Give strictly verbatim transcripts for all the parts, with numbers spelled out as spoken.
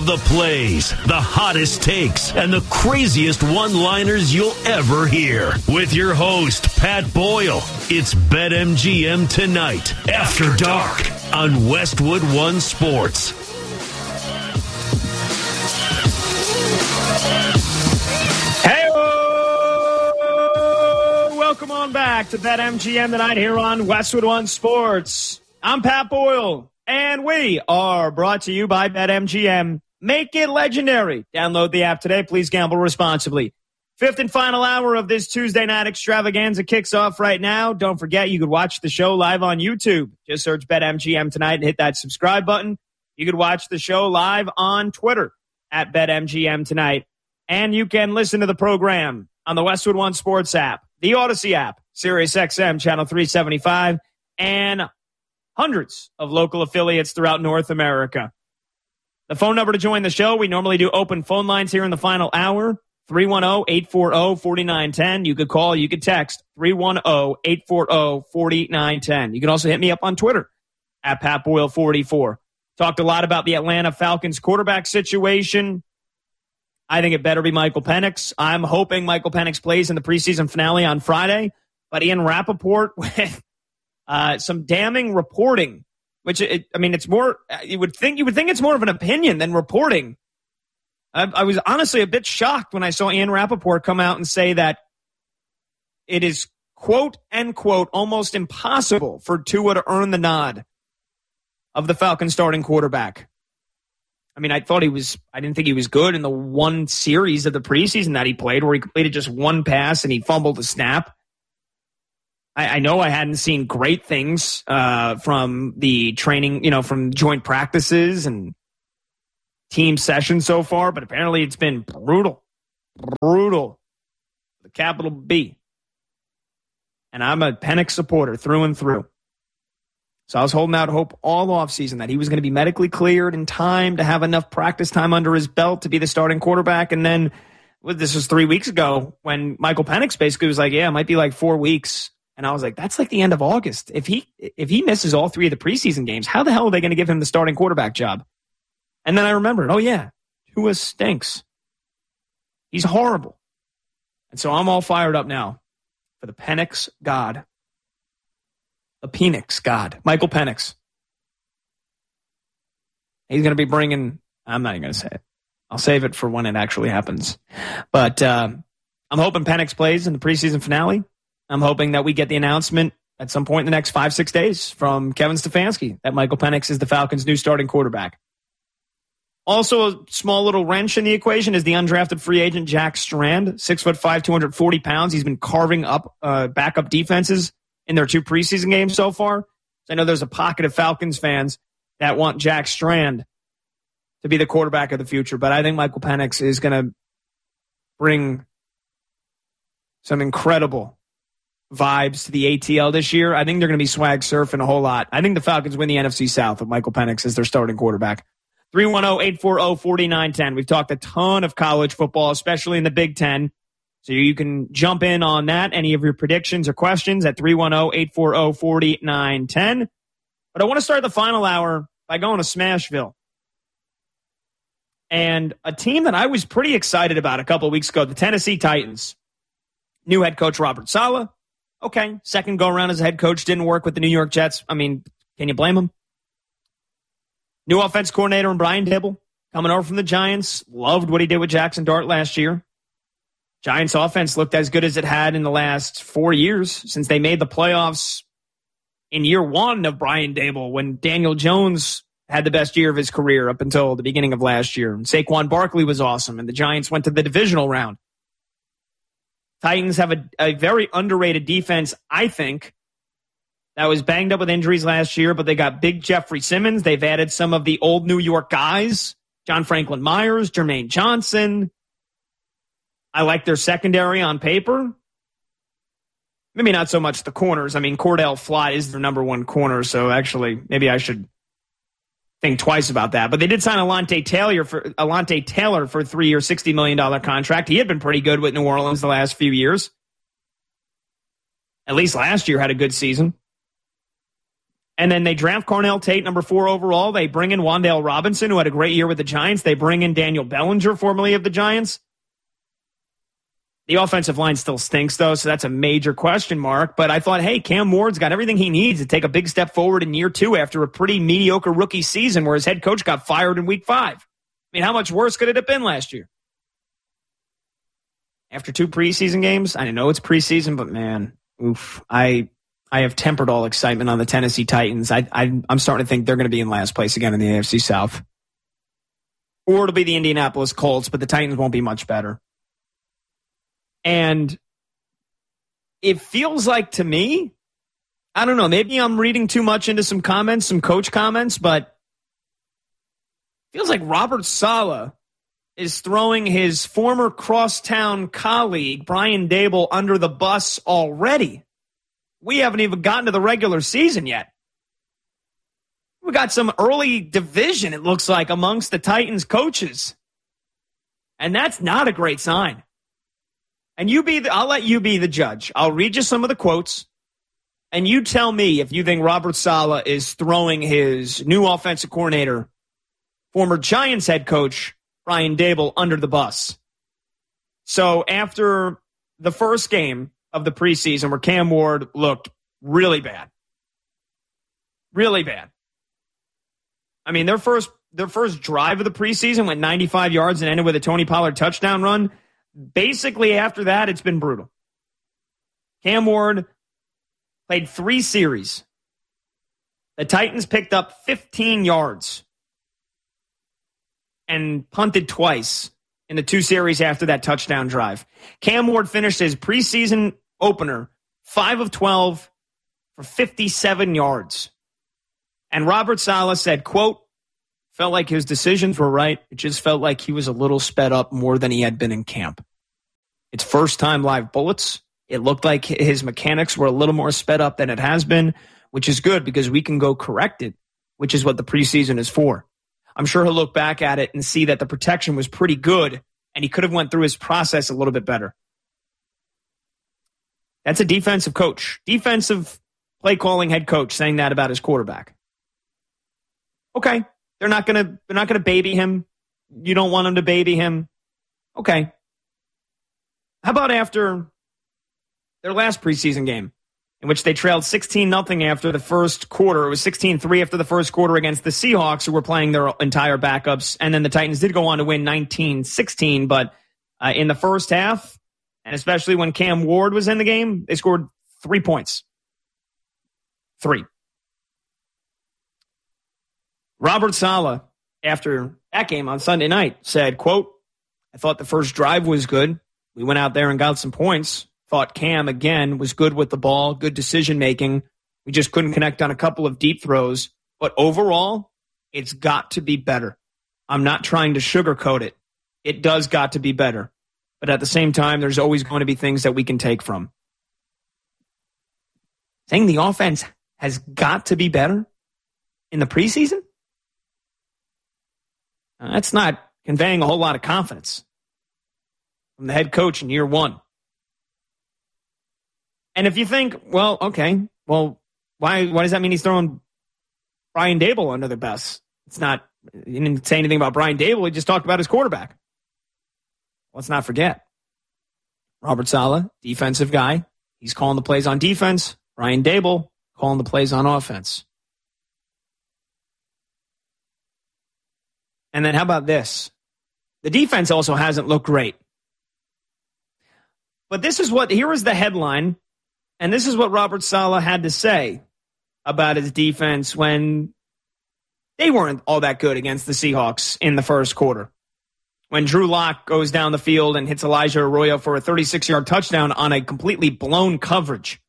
the plays, the hottest takes, and the craziest one-liners you'll ever hear. With your host, Pat Boyle. It's BetMGM Tonight, After Dark, on Westwood One Sports. Hey, welcome on back to BetMGM Tonight here on Westwood One Sports. I'm Pat Boyle, and we are brought to you by BetMGM. Make it legendary. Download the app today. Please gamble responsibly. Fifth and final hour of this Tuesday night extravaganza kicks off right now. Don't forget, you could watch the show live on YouTube. Just search BetMGM Tonight and hit that subscribe button. You could watch the show live on Twitter at BetMGM Tonight. And you can listen to the program on the Westwood One Sports app, the Odyssey app, Sirius X M Channel three seventy-five, and hundreds of local affiliates throughout North America. The phone number to join the show, we normally do open phone lines here in the final hour, three one zero, eight four zero, four nine one zero. You could call, you could text, three one zero, eight four zero, four nine one zero. You can also hit me up on Twitter, at Pat Boyle forty-four. Talked a lot about the Atlanta Falcons quarterback situation. I think it better be Michael Penix. I'm hoping Michael Penix plays in the preseason finale on Friday, but Ian Rappaport with uh, some damning reporting, which it, I mean, it's more. You would think you would think it's more of an opinion than reporting. I, I was honestly a bit shocked when I saw Ian Rappaport come out and say that it is quote end quote almost impossible for Tua to earn the nod of the Falcons starting quarterback. I mean, I thought he was, I didn't think he was good in the one series of the preseason that he played where he completed just one pass and he fumbled a snap. I, I know I hadn't seen great things uh, from the training, you know, from joint practices and team sessions so far, but apparently it's been brutal, brutal, the capital B. And I'm a Penix supporter through and through. So I was holding out hope all offseason that he was going to be medically cleared in time to have enough practice time under his belt to be the starting quarterback. And then well, this was three weeks ago when Michael Penix basically was like, yeah, it might be like four weeks. And I was like, that's like the end of August. If he if he misses all three of the preseason games, how the hell are they going to give him the starting quarterback job? And then I remembered, oh, yeah, Tua stinks. He's horrible. And so I'm all fired up now for the Penix God. The Penix God, Michael Penix. He's going to be bringing, I'm not even going to say it. I'll save it for when it actually happens. But uh, I'm hoping Penix plays in the preseason finale. I'm hoping that we get the announcement at some point in the next five, six days from Kevin Stefanski that Michael Penix is the Falcons' new starting quarterback. Also, a small little wrench in the equation is the undrafted free agent Jack Strand, six foot five, two hundred forty pounds. He's been carving up uh, backup defenses in their two preseason games so far. So I know there's a pocket of Falcons fans that want Jack Strand to be the quarterback of the future, but I think Michael Penix is going to bring some incredible vibes to the A T L this year. I think they're going to be swag surfing a whole lot. I think the Falcons win the N F C South with Michael Penix as their starting quarterback. three one zero, eight four zero, four nine one zero. We've talked a ton of college football, especially in the Big Ten. So you can jump in on that, any of your predictions or questions at three one zero, eight four zero, four nine one zero. But I want to start the final hour by going to Smashville. And a team that I was pretty excited about a couple of weeks ago, the Tennessee Titans. New head coach Robert Saleh. Okay, second go-around as a head coach, didn't work with the New York Jets. I mean, can you blame him? New offense coordinator and Brian Dibble coming over from the Giants. Loved what he did with Jackson Dart last year. Giants offense looked as good as it had in the last four years since they made the playoffs in year one of Brian Dable when Daniel Jones had the best year of his career up until the beginning of last year. And Saquon Barkley was awesome, and the Giants went to the divisional round. Titans have a, a very underrated defense, I think, that was banged up with injuries last year, but they got big Jeffrey Simmons. They've added some of the old New York guys, John Franklin Myers, Jermaine Johnson. I like their secondary on paper. Maybe not so much the corners. I mean, Cordell Flott is their number one corner, so actually maybe I should think twice about that. But they did sign Alontae Taylor for Alontae Taylor for a three-year, sixty million dollars contract. He had been pretty good with New Orleans the last few years. At least last year had a good season. And then they draft Cornell Tate, number four overall. They bring in Wan'Dale Robinson, who had a great year with the Giants. They bring in Daniel Bellinger, formerly of the Giants. The offensive line still stinks, though, so that's a major question mark. But I thought, hey, Cam Ward's got everything he needs to take a big step forward in year two after a pretty mediocre rookie season where his head coach got fired in week five. I mean, how much worse could it have been last year? After two preseason games, I know it's preseason, but man, oof, I I have tempered all excitement on the Tennessee Titans. I, I, I'm starting to think they're going to be in last place again in the A F C South. Or it'll be the Indianapolis Colts, but the Titans won't be much better. And it feels like to me, I don't know, maybe I'm reading too much into some comments, some coach comments, but it feels like Robert Saleh is throwing his former crosstown colleague, Brian Daboll, under the bus already. We haven't even gotten to the regular season yet. We got some early division, it looks like, amongst the Titans coaches. And that's not a great sign. And you be the, I'll let you be the judge. I'll read you some of the quotes, and you tell me if you think Robert Saleh is throwing his new offensive coordinator, former Giants head coach, Brian Daboll, under the bus. So after the first game of the preseason where Cam Ward looked really bad, really bad. I mean, their first their first drive of the preseason went ninety-five yards and ended with a Tony Pollard touchdown run. Basically, after that, it's been brutal. Cam Ward played three series. The Titans picked up fifteen yards and punted twice in the two series after that touchdown drive. Cam Ward finished his preseason opener five of twelve for fifty-seven yards. And Robert Saleh said, quote, felt like his decisions were right. It just felt like he was a little sped up more than he had been in camp. It's first time live bullets. It looked like his mechanics were a little more sped up than it has been, which is good because we can go correct it, which is what the preseason is for. I'm sure he'll look back at it and see that the protection was pretty good and he could have went through his process a little bit better. That's a defensive coach, defensive play calling head coach saying that about his quarterback. Okay. They're not going to, they're not going to baby him. You don't want him to baby him. Okay. How about after their last preseason game in which they trailed sixteen nothing after the first quarter? It was sixteen three after the first quarter against the Seahawks, who were playing their entire backups. And then the Titans did go on to win nineteen sixteen. But uh, in the first half, and especially when Cam Ward was in the game, they scored three points. Three. Robert Saleh, after that game on Sunday night, said, quote, I thought the first drive was good. We went out there and got some points. Thought Cam, again, was good with the ball, good decision-making. We just couldn't connect on a couple of deep throws. But overall, it's got to be better. I'm not trying to sugarcoat it. It does got to be better. But at the same time, there's always going to be things that we can take from. Saying the offense has got to be better in the preseason? Uh, that's not conveying a whole lot of confidence from the head coach in year one. And if you think, well, okay, well, why why does that mean he's throwing Brian Daboll under the bus? It's not, he didn't say anything about Brian Daboll. He just talked about his quarterback. Let's not forget. Robert Saleh, defensive guy. He's calling the plays on defense. Brian Daboll calling the plays on offense. And then how about this? The defense also hasn't looked great. But this is what, here is the headline, and this is what Robert Saleh had to say about his defense when they weren't all that good against the Seahawks in the first quarter. When Drew Lock goes down the field and hits Elijah Arroyo for a thirty-six-yard touchdown on a completely blown coverage.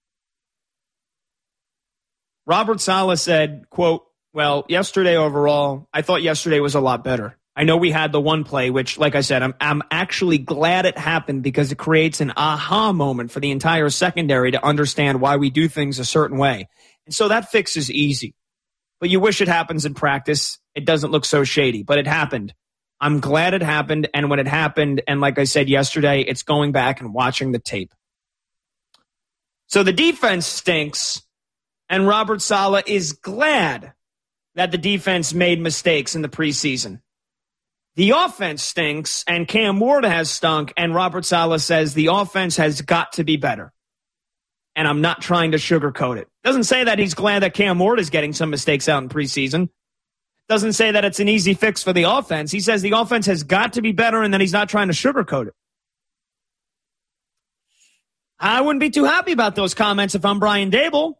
Robert Saleh said, quote, well, yesterday overall, I thought yesterday was a lot better. I know we had the one play, which, like I said, I'm, I'm actually glad it happened because it creates an aha moment for the entire secondary to understand why we do things a certain way. And so that fix is easy. But you wish it happens in practice. It doesn't look so shady, but it happened. I'm glad it happened. And when it happened, and like I said yesterday, it's going back and watching the tape. So the defense stinks. And Robert Saleh is glad that the defense made mistakes in the preseason. The offense stinks, and Cam Ward has stunk, and Robert Saleh says the offense has got to be better. And I'm not trying to sugarcoat it. Doesn't say that he's glad that Cam Ward is getting some mistakes out in preseason. Doesn't say that it's an easy fix for the offense. He says the offense has got to be better, and then he's not trying to sugarcoat it. I wouldn't be too happy about those comments if I'm Brian Daboll.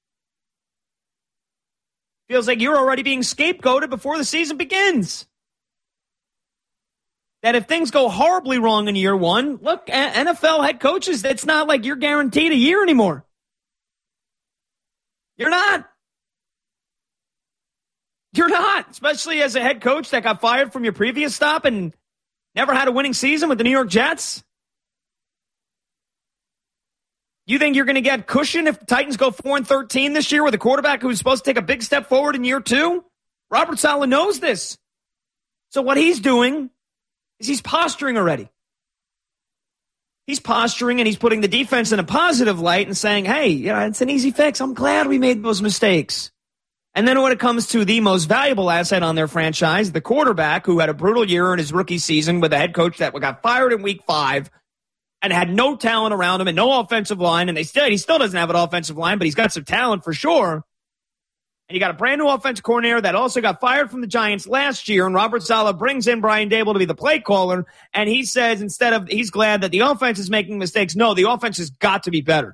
Feels like you're already being scapegoated before the season begins. That if things go horribly wrong in year one, look, N F L head coaches, it's not like you're guaranteed a year anymore. You're not. You're not, especially as a head coach that got fired from your previous stop and never had a winning season with the New York Jets. You think you're going to get cushion if the Titans go four and thirteen this year with a quarterback who's supposed to take a big step forward in year two? Robert Saleh knows this. So what he's doing is he's posturing already. He's posturing and he's putting the defense in a positive light and saying, hey, you know, it's an easy fix. I'm glad we made those mistakes. And then when it comes to the most valuable asset on their franchise, the quarterback who had a brutal year in his rookie season with a head coach that got fired in week five and had no talent around him and no offensive line, and they still he still doesn't have an offensive line, but he's got some talent for sure. And you got a brand new offensive coordinator that also got fired from the Giants last year, and Robert Saleh brings in Brian Daboll to be the play caller, and he says instead of he's glad that the offense is making mistakes, no, the offense has got to be better.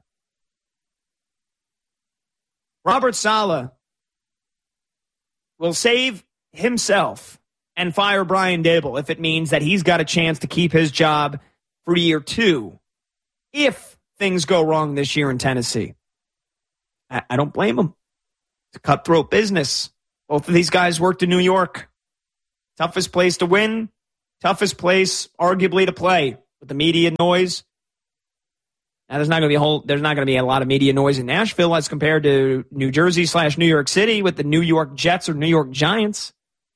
Robert Saleh will save himself and fire Brian Daboll if it means that he's got a chance to keep his job for year two if things go wrong this year in Tennessee. I, I don't blame him. It's a cutthroat business. Both of these guys worked in New York. Toughest place to win. Toughest place, arguably, to play with the media noise. Now, there's not going to be a whole. There's not going to be a lot of media noise in Nashville as compared to New Jersey slash New York City with the New York Jets or New York Giants.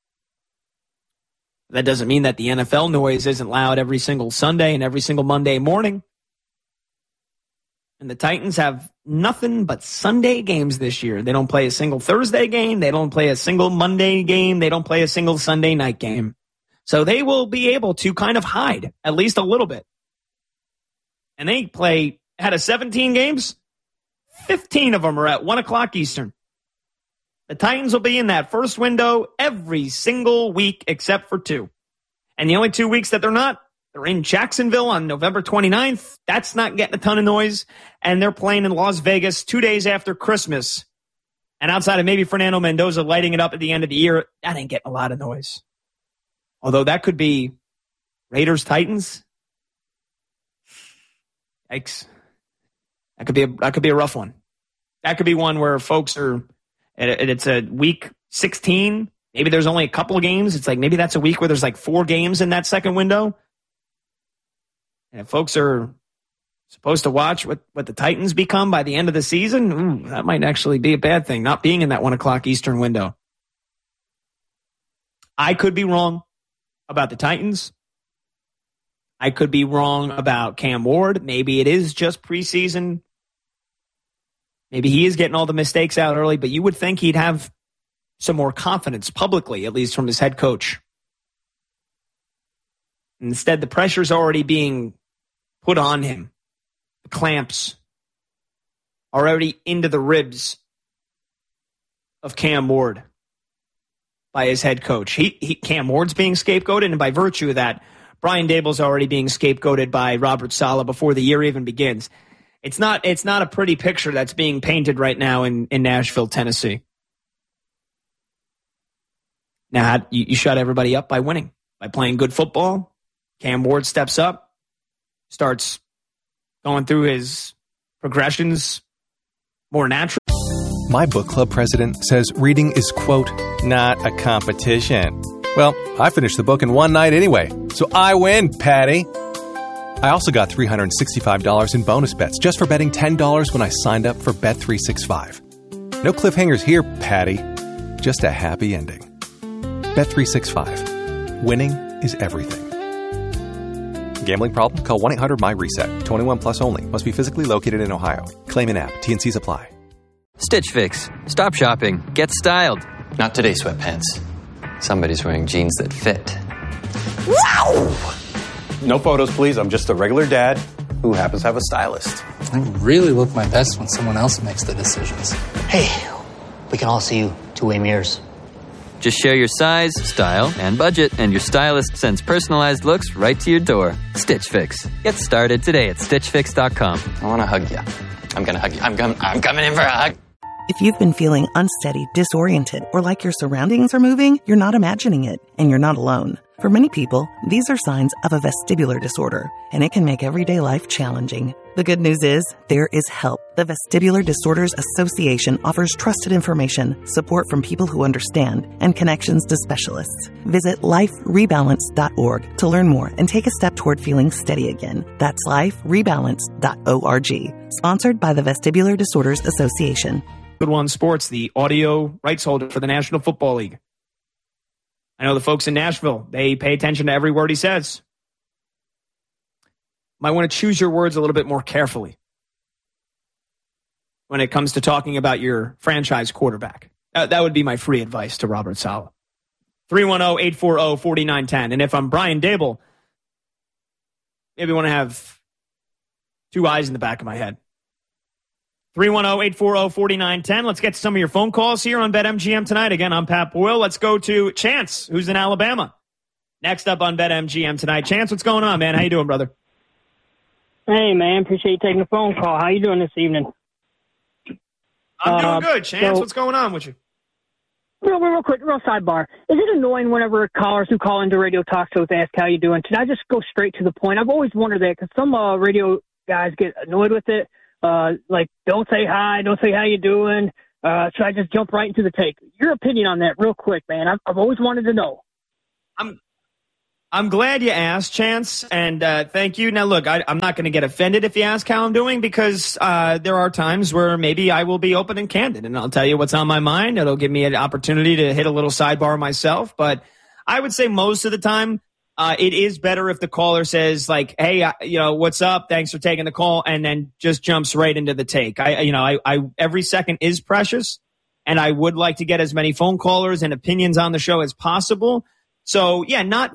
That doesn't mean that the N F L noise isn't loud every single Sunday and every single Monday morning. And the Titans have nothing but Sunday games this year. They don't play a single Thursday game. They don't play a single Monday game. They don't play a single Sunday night game. So they will be able to kind of hide at least a little bit. And they play out of seventeen games, fifteen of them are at one o'clock Eastern. The Titans will be in that first window every single week except for two. And the only two weeks that they're not, they're in Jacksonville on November twenty-ninth. That's not getting a ton of noise. And they're playing in Las Vegas two days after Christmas. And outside of maybe Fernando Mendoza lighting it up at the end of the year, that ain't getting a lot of noise. Although that could be Raiders-Titans. Yikes. That could be a, that could be a rough one. That could be one where folks are, it's a week sixteen. Maybe there's only a couple of games. It's like maybe that's a week where there's like four games in that second window. And if folks are supposed to watch what, what the Titans become by the end of the season, ooh, that might actually be a bad thing, not being in that one o'clock Eastern window. I could be wrong about the Titans. I could be wrong about Cam Ward. Maybe it is just preseason. Maybe he is getting all the mistakes out early, but you would think he'd have some more confidence publicly, at least from his head coach. Instead, the pressure's already being put on him. The clamps are already into the ribs of Cam Ward by his head coach. He, he Cam Ward's being scapegoated, and by virtue of that, Brian Daboll's already being scapegoated by Robert Saleh before the year even begins. It's not it's not a pretty picture that's being painted right now in, in Nashville, Tennessee. Now, you, you shut everybody up by winning, by playing good football. Cam Ward steps up, starts going through his progressions more naturally. My book club president says reading is, quote, not a competition. Well, I finished the book in one night anyway, so I win, Patty. I also got three hundred sixty-five dollars in bonus bets just for betting ten dollars when I signed up for Bet three sixty-five. No cliffhangers here, Patty. Just a happy ending. Bet three sixty-five. Winning is everything. Gambling problem? Call one eight hundred M Y reset. twenty-one plus only. Must be physically located in Ohio. Claim in app. T and C's apply. Stitch Fix. Stop shopping. Get styled. Not today, sweatpants. Somebody's wearing jeans that fit. Wow! No photos, please. I'm just a regular dad who happens to have a stylist. I really look my best when someone else makes the decisions. Hey, we can all see you two-way mirrors. Just share your size, style, and budget, and your stylist sends personalized looks right to your door. Stitch Fix. Get started today at stitch fix dot com. I want to hug you. I'm going to hug you. I'm, com- I'm coming in for a hug. If you've been feeling unsteady, disoriented, or like your surroundings are moving, you're not imagining it, and you're not alone. For many people, these are signs of a vestibular disorder, and it can make everyday life challenging. The good news is, there is help. The Vestibular Disorders Association offers trusted information, support from people who understand, and connections to specialists. Visit life rebalance dot org to learn more and take a step toward feeling steady again. That's life rebalance dot org. Sponsored by the Vestibular Disorders Association. Good One Sports, the audio rights holder for the National Football League. I know the folks in Nashville, they pay attention to every word he says. Might want to choose your words a little bit more carefully when it comes to talking about your franchise quarterback. Uh, that would be my free advice to Robert Saleh. three one zero, eight four zero, four nine one zero. And if I'm Brian Dable, maybe want to have two eyes in the back of my head. three one zero, eight four zero, four nine one zero. Let's get to some of your phone calls here on BetMGM tonight. Again, I'm Pat Boyle. Let's go to Chance, who's in Alabama. Next up on BetMGM tonight. Chance, what's going on, man? How you doing, brother? Hey, man. Appreciate you taking the phone call. How you doing this evening? I'm doing uh, good, Chance. So, what's going on with you? Real, real, real quick, real sidebar. Is it annoying whenever callers who call into radio talk shows ask how you doing? Can I just go straight to the point? I've always wondered that because some uh, radio guys get annoyed with it. Uh, like, don't say hi, don't say how you doing. Uh, should I just jump right into the take? Your opinion on that real quick, man. I've, I've always wanted to know. I'm I'm glad you asked, Chance, and uh, thank you. Now, look, I, I'm not going to get offended if you ask how I'm doing because uh, there are times where maybe I will be open and candid, and I'll tell you what's on my mind. It'll give me an opportunity to hit a little sidebar myself, but I would say most of the time uh, it is better if the caller says, like, hey, I, you know, what's up? Thanks for taking the call, and then just jumps right into the take. I, you know, I, I every second is precious, and I would like to get as many phone callers and opinions on the show as possible. So, yeah, not